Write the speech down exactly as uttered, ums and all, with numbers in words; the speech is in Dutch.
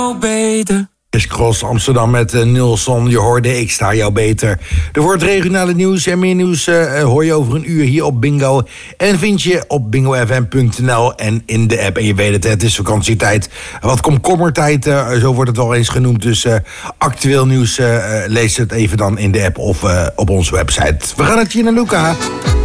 jou beter. Is Cross Amsterdam met uh, Nilsson. Je hoorde Ik sta jou beter. Er wordt regionale nieuws en meer nieuws uh, hoor je over een uur hier op Bingo. En vind je op bingo f m punt n l en in de app. En je weet het, het is vakantietijd. Wat komkommertijd, uh, zo wordt het wel eens genoemd. Dus uh, actueel nieuws, uh, lees het even dan in de app of uh, op onze website. We gaan naar Gina Luca.